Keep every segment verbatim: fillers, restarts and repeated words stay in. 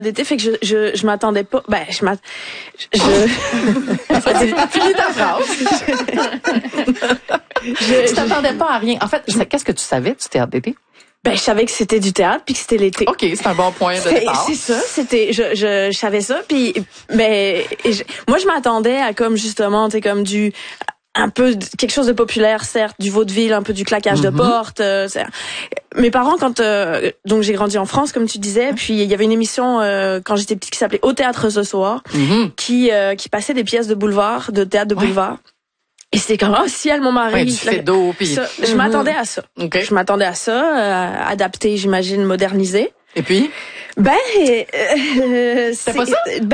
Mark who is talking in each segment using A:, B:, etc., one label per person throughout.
A: d'été, fait que je je, je m'attendais pas. Ben, je m'attendais. Je.
B: Finis ta phrase. je, tu t'attendais pas à rien. En fait, qu'est-ce que tu savais du théâtre d'été?
A: Ben, je savais que c'était du théâtre puis que c'était l'été.
B: OK, c'est un bon point de départ.
A: C'est ça, c'était je je, je savais ça puis ben je, moi je m'attendais à comme justement, tu sais comme du un peu quelque chose de populaire, certes, du vaudeville, un peu du claquage mm-hmm. de porte. Euh, mes parents, quand euh, donc j'ai grandi en France, comme tu disais, puis il y avait une émission euh, quand j'étais petite qui s'appelait Au théâtre ce soir, mm-hmm. qui euh, qui passait des pièces de boulevard, de théâtre de ouais. boulevard. Et c'était comme oh ciel mon mari.
B: Ouais, du Feydeau, puis
A: ça, je mm-hmm. m'attendais à ça. Okay. Je m'attendais à ça, euh, adapté, j'imagine, modernisé.
B: Et puis?
A: Ben, euh,
B: c'est pas ça?
A: Ben,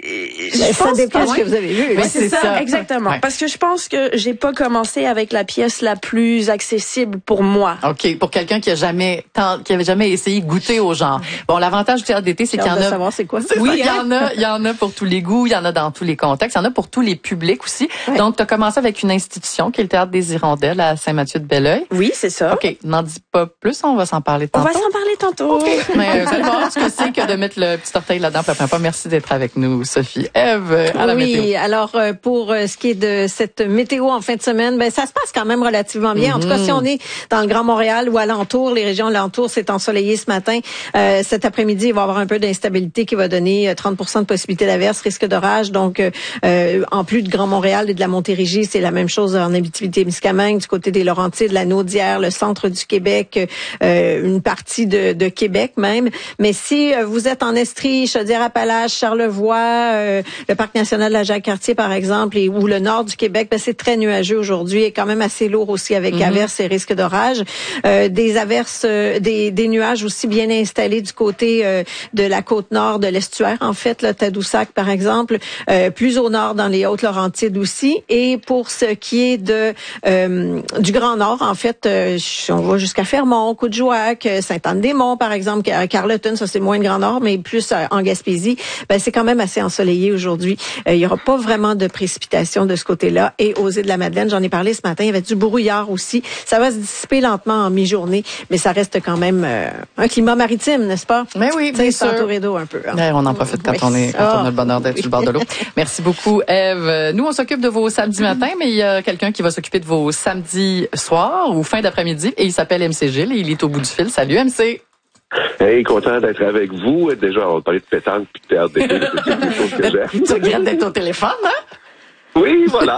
C: je ça dépend de ce que vous avez vu.
A: Ben, c'est, c'est ça, ça, exactement. Ouais. Parce que je pense que j'ai pas commencé avec la pièce la plus accessible pour moi.
B: Ok, pour quelqu'un qui a jamais, tant, qui avait jamais essayé de goûter au genre. Bon, l'avantage du théâtre d'été, c'est
C: j'ai
B: qu'il y en a.
C: Savoir c'est quoi ça?
B: Oui, il y en a, il y en a pour tous les goûts, il y en a dans tous les contextes, il y en a pour tous les publics aussi. Ouais. Donc, tu as commencé avec une institution qui est le théâtre des Hirondelles à Saint-Mathieu-de-Belleuil.
A: Oui, c'est ça.
B: Ok, n'en dis pas plus, on va s'en parler tantôt.
A: On va s'en parler tantôt.
B: Okay. Mais vous allez voir ce que c'est que de mettre le petit orteil là-dedans. Pas. Merci d'être avec nous, Sophie. Ève, à la
C: oui,
B: météo.
C: Oui, alors pour ce qui est de cette météo en fin de semaine, ben ça se passe quand même relativement bien. Mm-hmm. En tout cas, si on est dans le Grand Montréal ou alentour, les régions alentours, c'est ensoleillé ce matin. Euh, cet après-midi, il va y avoir un peu d'instabilité qui va donner trente pour cent de possibilité d'averse, risque d'orage. Donc, euh, en plus de Grand Montréal et de la Montérégie, c'est la même chose en Abitibi-Témiscamingue, du côté des Laurentides, la Naudière, le centre du Québec, euh, une partie de, de Québec même. Mais si euh, vous êtes en Estrie, Chaudière-Appalaches, Charlevoix, euh, le Parc national de la Jacques-Cartier, par exemple, et ou le nord du Québec, ben, c'est très nuageux aujourd'hui et quand même assez lourd aussi avec mm-hmm. averses et risques d'orage. Euh, des averses, euh, des, des nuages aussi bien installés du côté euh, de la côte nord de l'estuaire, en fait, là, Tadoussac, par exemple, euh, plus au nord dans les Hautes-Laurentides aussi. Et pour ce qui est de euh, du Grand Nord, en fait, euh, on va jusqu'à Fermont, Coudjouac, Sainte-Anne-des-Monts, par exemple, Carleton, ça c'est moins le Grand Nord, mais plus euh, en Gaspésie, ben c'est quand même assez ensoleillé aujourd'hui. Euh, il y aura pas vraiment de précipitations de ce côté-là. Et aux îles de la Madeleine, j'en ai parlé ce matin, il y avait du brouillard aussi. Ça va se dissiper lentement en mi-journée, mais ça reste quand même euh, un climat maritime, n'est-ce pas?
B: Mais oui, bien sûr.
C: Entouré d'eau un peu. Hein?
B: Ouais, on en profite quand oui. on est, quand oh. on a le bonheur d'être oui. sur le bord de l'eau. Merci beaucoup, Ève. Nous, on s'occupe de vos samedis matins, mais il y a quelqu'un qui va s'occuper de vos samedis soirs ou fin d'après-midi, et il s'appelle M C Gilles et il est au bout du fil. Salut, M C.
D: Hey, content d'être avec vous. Déjà, on va parler de pétanque puis de théâtre d'été. C'est quelque chose que j'aime.
B: Tu regrettes d'être au téléphone, hein?
D: Oui, voilà.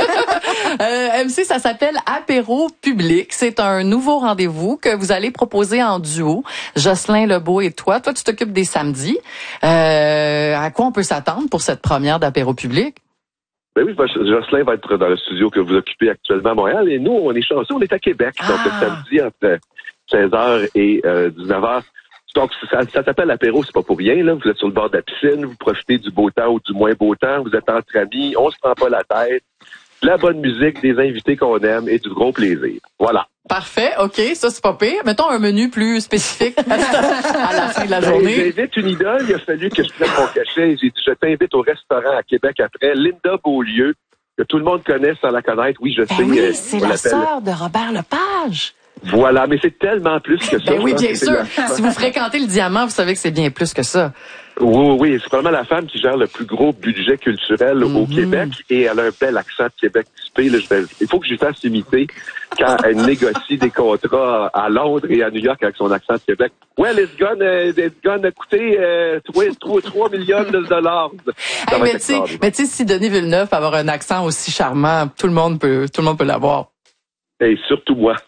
B: euh, M C, ça s'appelle Apéro Public. C'est un nouveau rendez-vous que vous allez proposer en duo. Jocelyn Lebeau et toi. Toi, tu t'occupes des samedis. Euh, à quoi on peut s'attendre pour cette première d'Apéro Public?
D: Ben oui, Jocelyn va être dans le studio que vous occupez actuellement à Montréal. Et nous, on est chanceux, on est à Québec. Ah. Donc, le samedi, entre seize heures et euh, dix-neuf heures. Donc, ça, ça s'appelle l'apéro, c'est pas pour rien, là. Vous êtes sur le bord de la piscine, vous profitez du beau temps ou du moins beau temps, vous êtes entre amis, on se prend pas la tête, la bonne musique, des invités qu'on aime et du gros plaisir. Voilà.
B: Parfait, OK, ça c'est pas pire. Mettons un menu plus spécifique à la fin de la journée.
D: Ben, j'invite une idole, il a fallu que je prenne mon cachet. J'ai dit, je t'invite au restaurant à Québec après, Linda Beaulieu, que tout le monde connaît sans la connaître. Oui, je
B: ben
D: sais.
B: Oui,
D: euh,
B: c'est la sœur de Robert Lepage.
D: Voilà, mais c'est tellement plus que ça.
B: Ben oui, bien sûr. La... Si vous fréquentez le Diamant, vous savez que c'est bien plus que ça.
D: Oui, oui, oui. C'est probablement la femme qui gère le plus gros budget culturel mm-hmm. au Québec et elle a un bel accent de Québec typé. Là, je vais... Il faut que je lui fasse imiter quand elle négocie des contrats à Londres et à New York avec son accent de Québec. Well, it's gonna, it's gonna coûter euh, trois millions de dollars.
B: Hey, mais tu sais, mais tu sais, si Denis Villeneuve peut avoir un accent aussi charmant, tout le monde peut, tout le monde peut l'avoir.
D: Et surtout moi.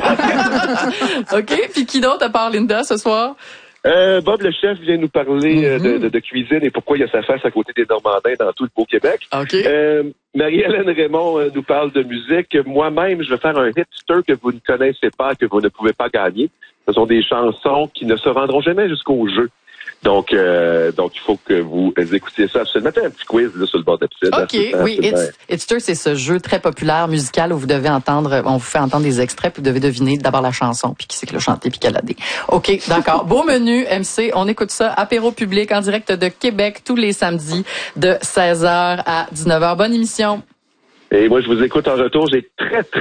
B: OK. Puis qui d'autre à part Linda ce soir?
D: Euh, Bob le chef vient nous parler mm-hmm. de, de, de cuisine et pourquoi il y a sa face à côté des Normandins dans tout le beau Québec.
B: Okay.
D: Euh, Marie-Hélène Raymond euh, nous parle de musique. Moi-même, je vais faire un hipster que vous ne connaissez pas, que vous ne pouvez pas gagner. Ce sont des chansons qui ne se vendront jamais jusqu'au jeu. Donc, euh, donc il faut que vous écoutiez ça. Je vais mettre un petit quiz là, sur le bord de la piscine.
B: OK, là, oui. It's, Hitster, c'est ce jeu très populaire musical où vous devez entendre, on vous fait entendre des extraits puis vous devez deviner d'abord la chanson puis qui c'est qui l'a chanté puis quelle année. OK, d'accord. Beau menu, M C. On écoute ça. Apéro public en direct de Québec tous les samedis de seize heures à dix-neuf heures. Bonne émission.
D: Et moi, je vous écoute en retour. J'ai très, très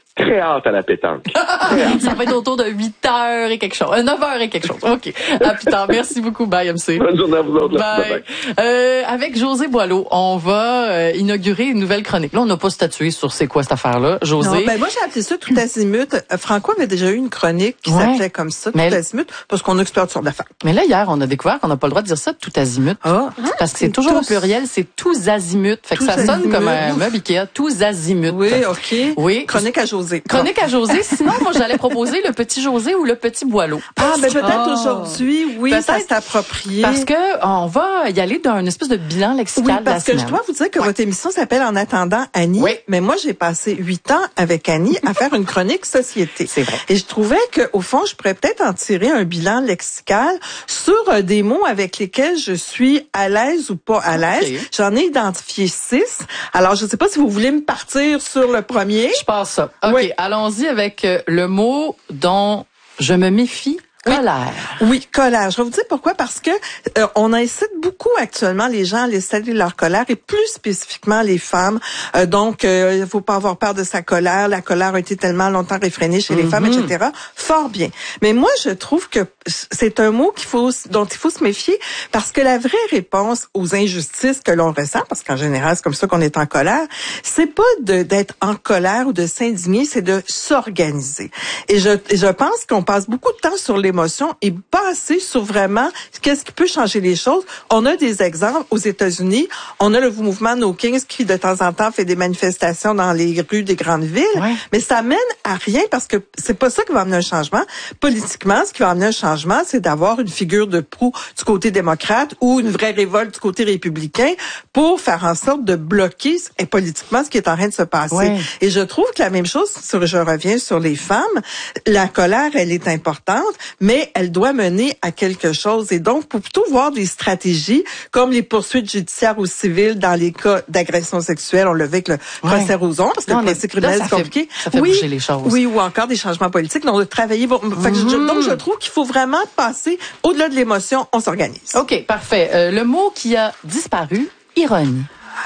D: très hâte à la pétanque.
B: Ça va être autour de huit heures et quelque chose. Euh, neuf heures et quelque chose. OK. À plus tard. Merci beaucoup. Bye, M C.
D: Bonne journée à vous autres.
B: Bye.
D: Bye.
B: Euh, avec José Boileau, on va euh, inaugurer une nouvelle chronique. Là, on n'a pas statué sur c'est quoi cette affaire-là. José?
E: Non, ben moi, j'ai appelé ça Tout azimut. Euh, Franco avait déjà eu une chronique qui
B: ouais.
E: s'appelait comme ça, Tout
B: mais...
E: azimut, parce qu'on explore toutes sortes d'affaires.
B: Mais là, hier, on a découvert qu'on n'a pas le droit de dire ça, Tout azimut.
E: Ah,
B: parce que c'est toujours tous. Au pluriel, c'est tous azimuts. Fait que
E: tous
B: ça sonne
E: azimuts.
B: comme un meuble Ikea. Tous azimuts.
E: Oui, OK.
B: Oui.
E: Chronique à José.
B: Chronique à José. Sinon, moi, j'allais proposer le petit José ou le petit Boileau.
E: Ah, ben peut-être
B: oh.
E: aujourd'hui, oui,
B: peut-être,
E: ça s'est approprié.
B: Parce que on va y aller d'un espèce de bilan lexical
E: oui,
B: de la
E: parce que
B: semaine.
E: je dois vous dire que
B: ouais.
E: votre émission s'appelle En attendant Annie.
B: Oui.
E: Mais moi, j'ai passé huit ans avec Annie à faire une chronique société.
B: C'est vrai.
E: Et je trouvais que, au fond, je pourrais peut-être en tirer un bilan lexical sur euh, des mots avec lesquels je suis à l'aise ou pas à l'aise.
B: Okay.
E: J'en ai identifié six. Alors, je ne sais pas si vous voulez me partir sur le premier.
B: Je passe ça. OK,
E: oui.
B: Allons-y avec euh, le mot dont je me méfie. Colère.
E: Oui, colère. Je vais vous dire pourquoi. Parce que euh, on incite beaucoup actuellement les gens à laisser leur colère et plus spécifiquement les femmes. Euh, donc, euh, il faut pas avoir peur de sa colère. La colère a été tellement longtemps réfrénée chez les
B: mm-hmm.
E: femmes, et cetera. Fort bien. Mais moi, je trouve que c'est un mot qu'il faut, dont il faut se méfier parce que la vraie réponse aux injustices que l'on ressent, parce qu'en général, c'est comme ça qu'on est en colère, c'est pas de, d'être en colère ou de s'indigner, c'est de s'organiser. Et je, je pense qu'on passe beaucoup de temps sur les émotion et pas assez sur vraiment qu'est-ce qui peut changer les choses. On a des exemples aux États-Unis. On a le mouvement No Kings qui, de temps en temps, fait des manifestations dans les rues des grandes villes.
B: Ouais.
E: Mais ça mène à rien parce que c'est pas ça qui va amener un changement. Politiquement, ce qui va amener un changement, c'est d'avoir une figure de proue du côté démocrate ou une vraie révolte du côté républicain pour faire en sorte de bloquer et politiquement ce qui est en train de se passer.
B: Ouais.
E: Et je trouve que la même chose, sur, je reviens sur les femmes, la colère, elle est importante, mais elle doit mener à quelque chose. Et donc, pour plutôt voir des stratégies comme les poursuites judiciaires ou civiles dans les cas d'agression sexuelle, on le fait avec le
B: ouais.
E: procès Roson, parce que
B: non,
E: le procès criminel, c'est compliqué.
B: Fait, ça fait
E: oui,
B: bouger les choses.
E: Oui, ou encore des changements politiques. Donc, de travailler. Bon, mm-hmm. fait que je, donc, je trouve qu'il faut vraiment passer au-delà de l'émotion, on s'organise.
B: OK, parfait. Euh, le mot qui a disparu, ironie.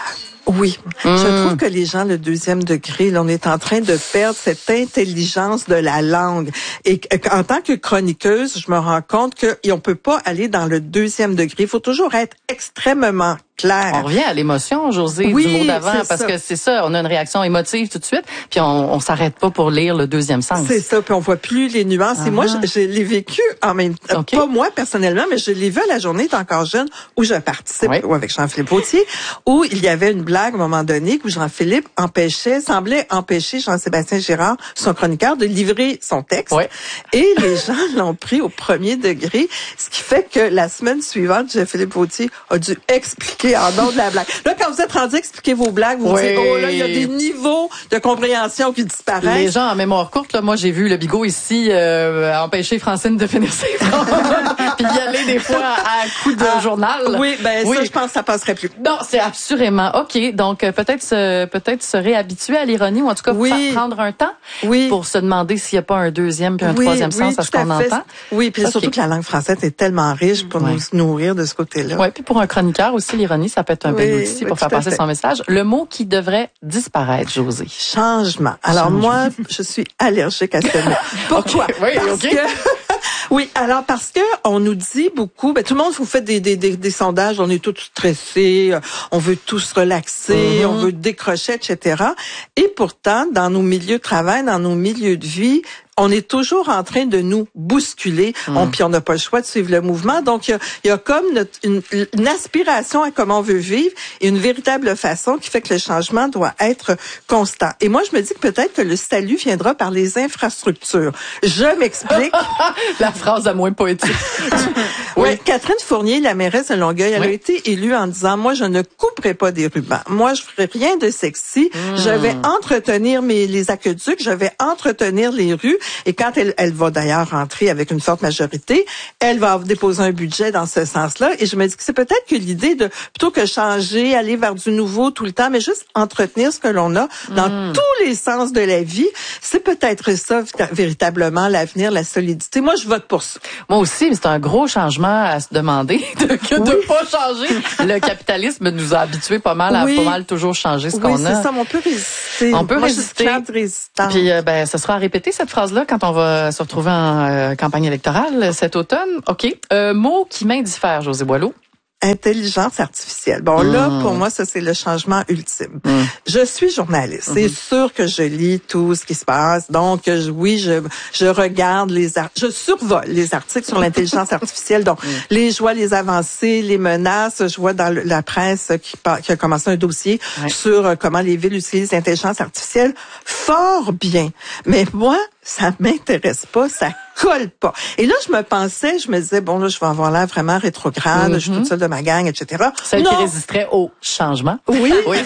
E: Oui,
B: mmh.
E: je trouve que les gens, le deuxième degré, là, on est en train de perdre cette intelligence de la langue. Et en tant que chroniqueuse, je me rends compte qu'on peut pas aller dans le deuxième degré. Il faut toujours être extrêmement clair.
B: On revient à l'émotion, José,
E: oui,
B: du mot d'avant, parce
E: ça.
B: que c'est ça, on a une réaction émotive tout de suite, puis on, on s'arrête pas pour lire le deuxième sens.
E: C'est ça, puis on voit plus les nuances. Uh-huh. Et moi, je, je l'ai vécu en même temps, okay. pas moi personnellement, mais je l'ai vu à la journée d'Encore encore jeune, où je participe, oui. avec Jean-Philippe Vautier, où il y avait une blague à un moment donné, où Jean-Philippe empêchait, semblait empêcher Jean-Sébastien Girard, son chroniqueur, de livrer son texte.
B: Oui.
E: Et les gens l'ont pris au premier degré, ce qui fait que la semaine suivante, Jean-Philippe Vautier a dû expliquer en nom de la blague. Là, quand vous êtes rendu à expliquer vos blagues, vous oui. dites, oh là, il y a des niveaux de compréhension qui disparaissent.
B: Les gens en mémoire courte, là, moi, j'ai vu le bigot ici euh, empêcher Francine de finir ses phrases, puis y aller des fois à coup de ah, journal.
E: Oui, ben oui. ça, je pense que ça passerait plus.
B: Non, c'est assurément OK. Donc, euh, peut-être se, peut-être se réhabituer à l'ironie, ou en tout cas oui. prendre un temps
E: oui.
B: pour se demander s'il n'y a pas un deuxième puis un
E: oui,
B: troisième
E: oui,
B: sens à ce qu'on
E: fait.
B: entend.
E: Oui, puis okay. surtout que la langue française est tellement riche pour ouais. nous nourrir de ce côté-là.
B: Oui, puis pour un chroniqueur aussi, l'ironie, ça peut être un oui, bel outil oui, pour faire passer son message. Le mot qui devrait disparaître, José.
E: Changement. Alors Changement. moi, je suis allergique à ce mot. Pourquoi?
B: Okay. Oui,
E: Parce
B: OK.
E: que oui, alors parce que on nous dit beaucoup, ben tout le monde vous fait des des des, des sondages, on est tous stressés, on veut tous relaxer, mm-hmm. on veut décrocher, et cetera. Et pourtant, dans nos milieux de travail, dans nos milieux de vie, on est toujours en train de nous bousculer, mm. on, puis on n'a pas le choix de suivre le mouvement. Donc, il y a, il y a comme notre, une, une aspiration à comment on veut vivre et une véritable façon qui fait que le changement doit être constant. Et moi, je me dis que peut-être que le salut viendra par les infrastructures. Je m'explique.
B: La phrase la moins poétique.
E: oui. oui, Catherine Fournier, la mairesse de Longueuil, elle oui. a été élue en disant, moi, je ne couperai pas des rubans. Moi, je ferai rien de sexy. Mm. Je vais entretenir mes, les aqueducs, je vais entretenir les rues. Et quand elle, elle va d'ailleurs rentrer avec une forte majorité, elle va déposer un budget dans ce sens-là. Et je me dis que c'est peut-être que l'idée de, plutôt que changer, aller vers du nouveau tout le temps, mais juste entretenir ce que l'on a dans mmh. tous les sens de la vie, c'est peut-être ça, véritablement, l'avenir, la solidité. Moi, je vote pour ça.
B: Moi aussi, mais c'est un gros changement à se demander de que oui. de pas changer. Le capitalisme nous a habitués pas mal à oui. pas mal toujours changer ce
E: oui,
B: qu'on a.
E: Oui, c'est ça, mais on peut résister.
B: On peut
E: Moi,
B: résister.
E: Je suis résistante.
B: Puis, euh, ben, ça sera à répéter cette phrase-là quand on va se retrouver en euh, campagne électorale cet automne. OK. Euh, mot qui m'indiffère, Josée Boileau.
E: Intelligence artificielle. Bon, mmh. là, pour moi, ça, c'est le changement ultime. Mmh. Je suis journaliste. Mmh. C'est sûr que je lis tout ce qui se passe. Donc, je, oui, je, je regarde les articles. Je survole les articles sur l'intelligence artificielle. Donc, mmh. les, je vois les avancées, les menaces. Je vois dans la presse qui, qui a commencé un dossier ouais. sur comment les villes utilisent l'intelligence artificielle. Fort bien. Mais moi, ça m'intéresse pas, ça colle pas. Et là, je me pensais, je me disais, bon, là, je vais avoir l'air vraiment rétrograde, mm-hmm. je suis toute seule de ma gang, et cetera.
B: Celle non. qui résisterait au changement.
E: Oui.
B: oui.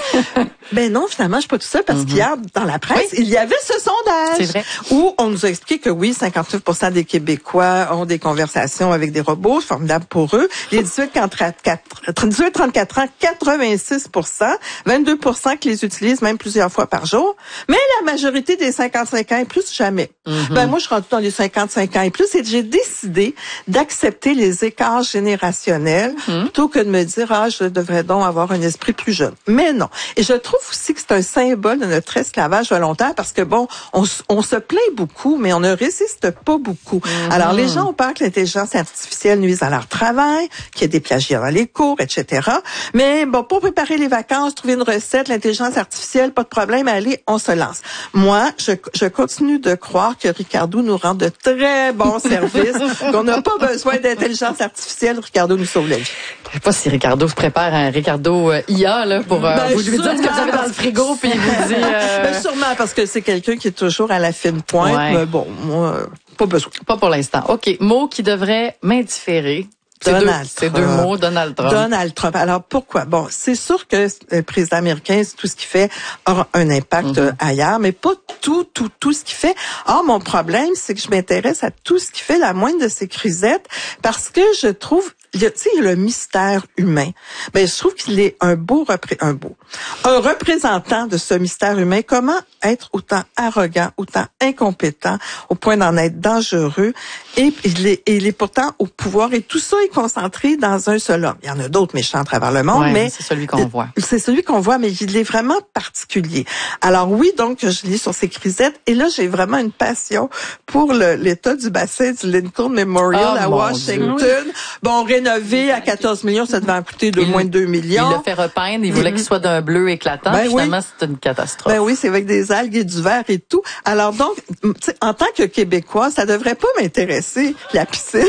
E: Ben non, finalement, je suis pas toute seule parce mm-hmm. qu'hier, dans la presse, oui. il y avait ce sondage.
B: C'est vrai.
E: Où on nous a expliqué que oui, cinquante-neuf pour cent des Québécois ont des conversations avec des robots, formidable pour eux. Les dix-huit à trente-quatre ans, quatre-vingt-six pour cent, vingt-deux pour cent qui les utilisent même plusieurs fois par jour. Mais la majorité des cinquante-cinq ans et plus, jamais. Mm-hmm. Ben moi, je suis rendue dans les cinquante-cinq ans et plus et j'ai décidé d'accepter les écarts générationnels mm-hmm. plutôt que de me dire, ah, je devrais donc avoir un esprit plus jeune. Mais non. Et je trouve aussi que c'est un symbole de notre esclavage volontaire parce que bon, on, on se plaint beaucoup, mais on ne résiste pas beaucoup. Mm-hmm. Alors, les gens ont peur que l'intelligence artificielle nuise à leur travail, qu'il y ait des plagiats dans les cours, et cetera. Mais bon, pour préparer les vacances, trouver une recette, l'intelligence artificielle, pas de problème, allez, on se lance. Moi, je, je continue de croire que Ricardo nous rend de très bons services, qu'on n'a pas besoin d'intelligence artificielle. Ricardo nous sauve la vie.
B: Je sais pas si Ricardo se prépare à un Ricardo euh, I A là, pour euh, ben, vous lui dire ce que vous avez dans le frigo puis il vous dit... Euh...
E: Ben, sûrement, parce que c'est quelqu'un qui est toujours à la fine pointe. Ouais. Mais bon, moi, euh, pas besoin.
B: Pas pour l'instant. OK. Mot qui devrait m'indifférer. C'est deux, c'est deux mots, Donald Trump.
E: Donald Trump. Alors, pourquoi? Bon, c'est sûr que le président américain, tout ce qu'il fait aura un impact mm-hmm. ailleurs, mais pas tout, tout, tout ce qu'il fait. Or, mon problème, c'est que je m'intéresse à tout ce qui fait la moindre de ces crisettes parce que je trouve, tu sais, le mystère humain. Ben, je trouve qu'il est un beau, repré- un beau, un représentant de ce mystère humain. Comment être autant arrogant, autant incompétent, au point d'en être dangereux, et il est, il est pourtant au pouvoir, et tout ça est concentré dans un seul homme. Il y en a d'autres méchants à travers le monde,
B: ouais,
E: mais
B: c'est celui qu'on voit.
E: C'est celui qu'on voit, mais il est vraiment particulier. Alors oui, donc je lis sur ces crisettes, et là j'ai vraiment une passion pour le, l'état du bassin du Lincoln Memorial oh, à Washington. Dieu. Bon, rénové à quatorze millions, ça devait en coûter de il, moins de deux millions.
B: Il l'a fait repeindre, il voulait mm-hmm. qu'il soit d'un bleu éclatant. Ben finalement, oui. c'est une catastrophe.
E: Ben oui, c'est avec des algues et du verre et tout. Alors donc, en tant que Québécois, ça devrait pas m'intéresser la piscine,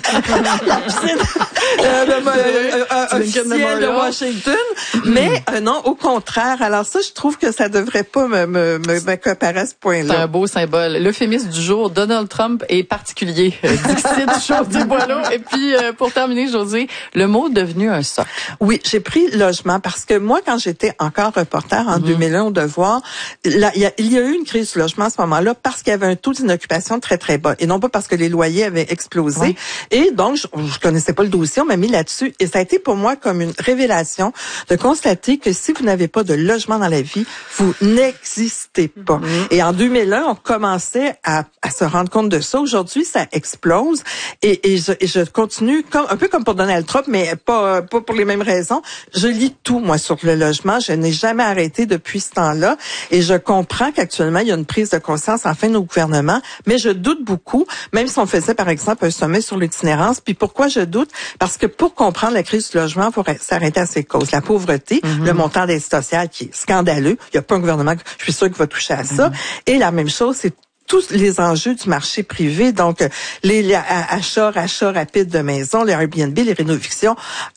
E: la piscine euh, de, euh, euh, officielle de Washington, mais euh, non, au contraire. Alors ça, je trouve que ça devrait pas me me m'accaparer à ce point-là.
B: C'est un beau symbole. L'euphémisme du jour, Donald Trump est particulier. Dixit Josée Boileau. Et puis euh, pour terminer, Josée, le mot devenu un socle.
E: Oui, j'ai pris logement parce que moi, quand j'étais encore reporter en mm-hmm. deux mille un au Devoir, là, il y a, il y a eu une crise du logement à ce moment-là parce qu'il y avait un taux d'inoccupation très très bas et non pas parce que les loyers avaient explosé. Oui. Et donc, je, je connaissais pas le dossier, on m'a mis là-dessus et ça a été pour moi comme une révélation de constater que si vous n'avez pas de logement dans la vie, vous n'existez pas. Mm-hmm. Et en deux mille un, on commençait à, à se rendre compte de ça. Aujourd'hui, ça explose et, et, je, et je continue comme un peu comme pour Donald Trump, mais pas pas pour les mêmes raisons. Je lis tout moi sur le logement. Je n'ai jamais arrêté depuis ce temps-là et je comprends qu'actuellement il y a une prise de conscience en fin de nos gouvernements, mais je doute beaucoup. Même si on faisait par exemple un sommet sur l'itinérance, puis pourquoi je doute? Parce que pour comprendre la crise du logement, il faut s'arrêter à ses causes. La pauvreté, mm-hmm. le montant d'aide sociale qui est scandaleux. Il n'y a pas un gouvernement, je suis sûre, qui va toucher à ça. Mm-hmm. Et la même chose, c'est tous les enjeux du marché privé, donc les, les achats, achats rapides de maisons, les Airbnb, les rénovations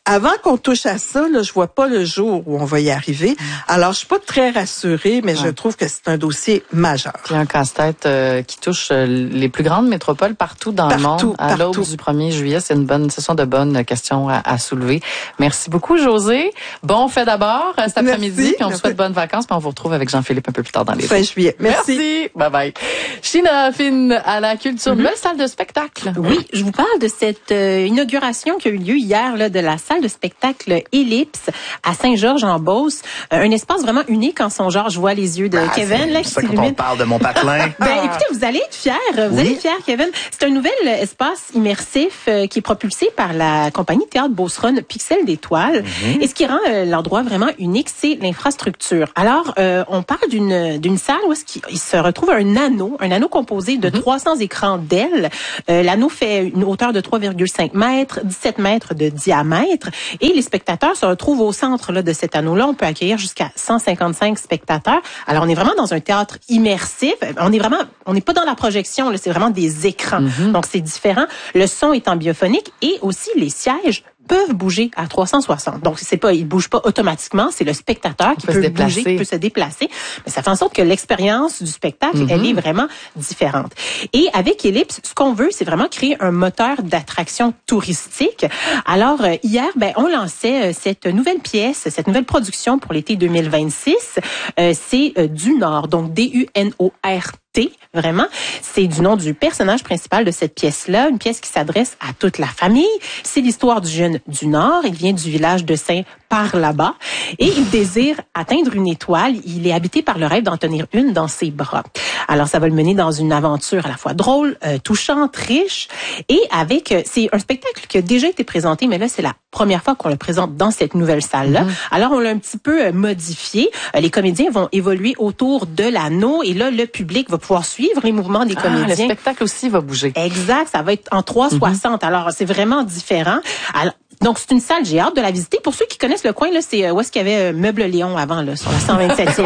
E: avant qu'on touche à ça, là, je vois pas le jour où on va y arriver. Alors, je suis pas très rassurée, mais ouais. je trouve que c'est un dossier majeur.
B: Puis un casse-tête euh, qui touche euh, les plus grandes métropoles partout dans
E: partout,
B: le monde. À l'aube du premier juillet, c'est une bonne, ce sont de bonnes questions à, à soulever. Merci beaucoup, Josée. Bon fait d'abord euh, cet après-midi, puis on vous souhaite bonnes vacances, puis on vous retrouve avec Jean-Philippe un peu plus tard dans les
E: fin juillet. Merci.
B: Merci. Bye bye. China Fine à la culture, mm-hmm. nouvelle salle de spectacle.
F: Oui, je vous parle de cette euh, inauguration qui a eu lieu hier là, de la salle de spectacle Ellipse à Saint-Georges-en-Beauce. Euh, un espace vraiment unique en son genre. Je vois les yeux de ah, Kevin là qui
G: s'illumine. C'est ça qu'on parle de mon patelin.
F: Ben écoutez, vous allez être fiers. Vous oui. allez être fiers, Kevin. C'est un nouvel espace immersif euh, qui est propulsé par la compagnie Théâtre Beauceronne Pixel d'étoiles. Mm-hmm. Et ce qui rend euh, l'endroit vraiment unique, c'est l'infrastructure. Alors, euh, on parle d'une d'une salle où il se retrouve un anneau, un anneau composé de mm-hmm. trois cents écrans d'ailes. Euh, l'anneau fait une hauteur de trois virgule cinq mètres, dix-sept mètres de diamètre. Et les spectateurs se retrouvent au centre là, de cet anneau-là. On peut accueillir jusqu'à cent cinquante-cinq spectateurs. Alors, on est vraiment dans un théâtre immersif. On est vraiment, on n'est pas dans la projection, là, c'est vraiment des écrans. Mm-hmm. Donc, c'est différent. Le son est ambiphonique et aussi les sièges peuvent bouger à trois cent soixante. Donc, c'est pas, ils bougent pas automatiquement, c'est le spectateur qui peut, peut bouger, qui peut se déplacer. Mais ça fait en sorte que l'expérience du spectacle, mm-hmm. elle est vraiment différente. Et avec Ellipse, ce qu'on veut, c'est vraiment créer un moteur d'attraction touristique. Alors, euh, hier, ben, on lançait euh, cette nouvelle pièce, cette nouvelle production pour l'été deux mille vingt-six. Euh, c'est euh, du Nord, donc D U N O R T. Vraiment, c'est du nom du personnage principal de cette pièce-là, une pièce qui s'adresse à toute la famille. C'est l'histoire du jeune du Nord. Il vient du village de Saint-Par-là-bas et il désire atteindre une étoile. Il est habité par le rêve d'en tenir une dans ses bras. Alors, ça va le mener dans une aventure à la fois drôle, euh, touchante, riche et avec... Euh, c'est un spectacle qui a déjà été présenté, mais là, c'est la première fois qu'on le présente dans cette nouvelle salle-là. Mm-hmm. Alors, on l'a un petit peu euh, modifié. Euh, les comédiens vont évoluer autour de l'anneau et là, le public va pouvoir suivre les mouvements des comédiens.
B: Ah, le spectacle aussi va bouger.
F: Exact, ça va être en trois cent soixante. Mm-hmm. Alors, c'est vraiment différent. Alors, donc, c'est une salle, j'ai hâte de la visiter. Pour ceux qui connaissent le coin, là, c'est où est-ce qu'il y avait euh, Meuble Léon avant, là, sur la cent vingt-septième.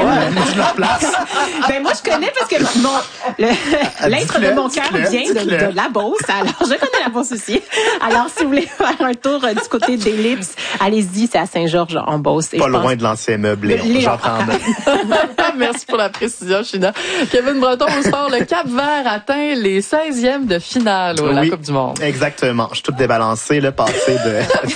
F: Ben, moi, je connais parce que mon, le, l'être de mon cœur vient de, de la Beauce. Alors, je connais la Beauce aussi. Alors, si vous voulez faire un tour euh, du côté d'Ellipse, allez-y, c'est à Saint-Georges, en Beauce.
G: Pas loin pense... de l'ancien Meuble Léon. Léon. J'entends.
B: Merci pour la précision, China. Kevin Breton au sport. Le Cap-Vert atteint les seizièmes de finale de oui, la Coupe du Monde.
G: Exactement. Je suis tout débalancé, là, passé de...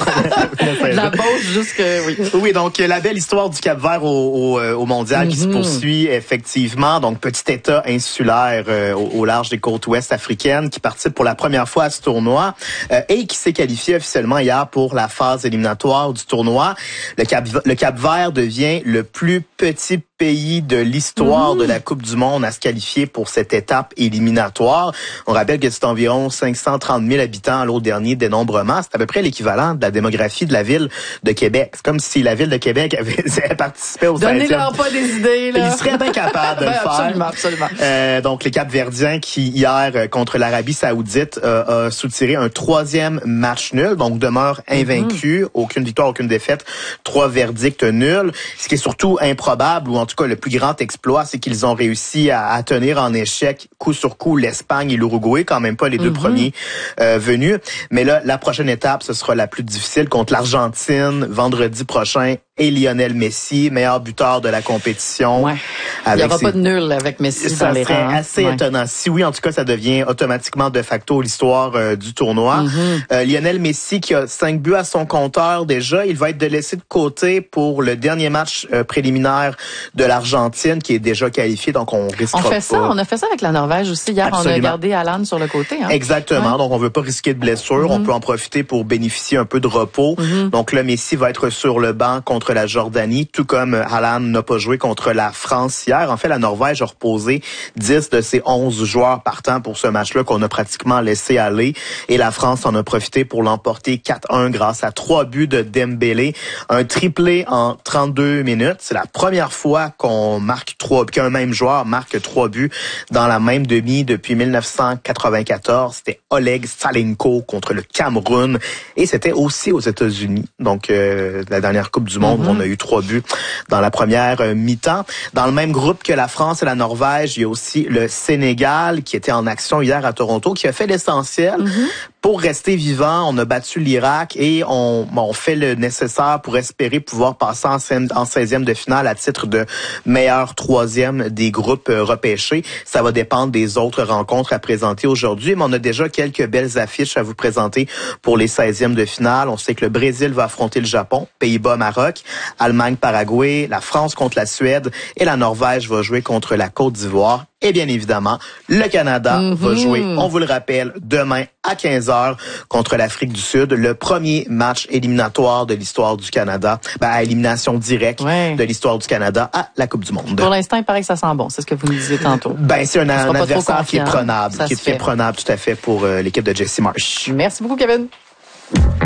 B: la Beauce jusque oui.
G: Oui, donc la belle histoire du Cap-Vert au, au, au mondial mm-hmm. qui se poursuit effectivement. Donc petit État insulaire euh, au, au large des côtes ouest africaines qui participe pour la première fois à ce tournoi euh, et qui s'est qualifié officiellement hier pour la phase éliminatoire du tournoi. Le Cap le Cap-Vert devient le plus petit pays de l'histoire mmh. de la Coupe du Monde à se qualifier pour cette étape éliminatoire. On rappelle que c'est environ cinq cent trente mille habitants à l'autre dernier dénombrement. C'est à peu près l'équivalent de la démographie de la ville de Québec. C'est comme si la ville de Québec avait, avait participé au seizième.
B: Donnez-leur pas des idées, là.
G: Ils seraient incapables de le faire.
B: Absolument, absolument.
G: Euh, donc, les Cap-Verdiens qui, hier, contre l'Arabie Saoudite, euh, a soutiré un troisième match nul, donc demeure invaincu. Mmh. Aucune victoire, aucune défaite. Trois verdicts nuls. Ce qui est surtout improbable, ou en tout cas le plus grand exploit, c'est qu'ils ont réussi à, à tenir en échec coup sur coup l'Espagne et l'Uruguay, quand même pas les deux mm-hmm. premiers euh, venus. Mais là, la prochaine étape, ce sera la plus difficile contre l'Argentine vendredi prochain. Et Lionel Messi, meilleur buteur de la compétition.
B: Ouais. Il n'y aura ses... pas de nul avec Messi
G: ça
B: dans les rangs.
G: Ça serait assez
B: ouais.
G: étonnant. Si oui, en tout cas, ça devient automatiquement de facto l'histoire euh, du tournoi. Mm-hmm. Euh, Lionel Messi qui a cinq buts à son compteur déjà, il va être de laissé de côté pour le dernier match euh, préliminaire de l'Argentine qui est déjà qualifié, donc on risquera pas.
B: On fait ça, on a fait ça avec la Norvège aussi. Hier, Absolument. on a gardé Alan sur le côté. Hein?
G: Exactement, ouais. donc on veut pas risquer de blessure. Mm-hmm. On peut en profiter pour bénéficier un peu de repos. Mm-hmm. Donc là, Messi va être sur le banc contre la Jordanie, tout comme Haaland n'a pas joué contre la France hier. En fait, la Norvège a reposé dix de ses onze joueurs partants pour ce match-là qu'on a pratiquement laissé aller. Et la France en a profité pour l'emporter quatre un grâce à trois buts de Dembélé. Un triplé en trente-deux minutes. C'est la première fois qu'on marque trois, qu'un même joueur marque trois buts dans la même demi depuis mille neuf cent quatre-vingt-quatorze. C'était Oleg Salenko contre le Cameroun. Et c'était aussi aux États-Unis. Donc, euh, la dernière Coupe du Monde, mm-hmm. on a eu trois buts dans la première euh, mi-temps. Dans le même groupe que la France et la Norvège, il y a aussi le Sénégal qui était en action hier à Toronto, qui a fait l'essentiel. Mm-hmm. pour rester vivant, on a battu l'Irak et on, on fait le nécessaire pour espérer pouvoir passer en, en seizième de finale à titre de meilleur troisième des groupes euh, repêchés. Ça va dépendre des autres rencontres à présenter aujourd'hui, mais on a déjà quelques belles affiches à vous présenter pour les seizièmes de finale. On sait que le Brésil va affronter le Japon, Pays-Bas, Maroc, Allemagne, Paraguay, la France contre la Suède et la Norvège va jouer contre la Côte d'Ivoire. Et bien évidemment, le Canada mm-hmm. va jouer, on vous le rappelle, demain à quinze heures contre l'Afrique du Sud. Le premier match éliminatoire de l'histoire du Canada, ben, à élimination directe ouais. de l'histoire du Canada à la Coupe du Monde.
B: Pour l'instant, il paraît que ça sent bon. C'est ce que vous nous disiez tantôt.
G: Ben, c'est un, un adversaire qui est prenable, ça qui est prenable tout à fait pour euh, l'équipe de Jesse Marsh.
B: Merci beaucoup, Kevin.